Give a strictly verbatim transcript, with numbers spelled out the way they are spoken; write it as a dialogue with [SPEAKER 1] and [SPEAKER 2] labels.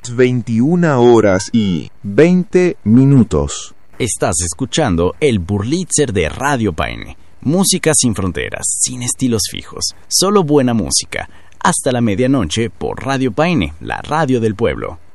[SPEAKER 1] veintiuna horas y veinte minutos.
[SPEAKER 2] Estás escuchando el Burlitzer de Radio Paine. Música sin fronteras, sin estilos fijos, solo buena música. Hasta la medianoche por Radio Paine, la radio del pueblo.